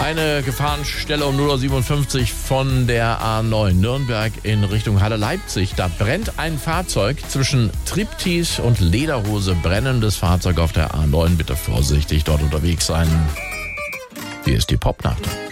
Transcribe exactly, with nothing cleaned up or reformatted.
Eine Gefahrenstelle um null Uhr siebenundfünfzig von der A neun Nürnberg in Richtung Halle Leipzig. Da brennt ein Fahrzeug zwischen Triptis und Lederhose. Brennendes Fahrzeug auf der A neun. Bitte vorsichtig dort unterwegs sein. Hier ist die Popnacht.